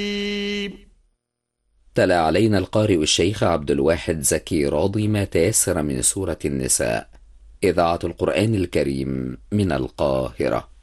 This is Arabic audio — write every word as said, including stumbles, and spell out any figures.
تلا علينا القارئ الشيخ عبد الواحد زكي راضي ما تيسر من سورة النساء، إذاعة القرآن الكريم من القاهرة.